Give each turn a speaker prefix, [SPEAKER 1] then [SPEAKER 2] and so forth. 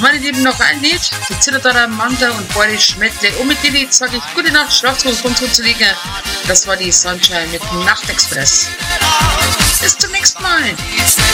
[SPEAKER 1] Meine Lieben, noch ein Lied. Die Zillertaler Manta und Boris Schmettle. Und mit dem Lied sage ich gute Nacht, schlaft gut, kommt gut zu liegen. Das war die Sunshine mit Nachtexpress. Bis zum nächsten Mal.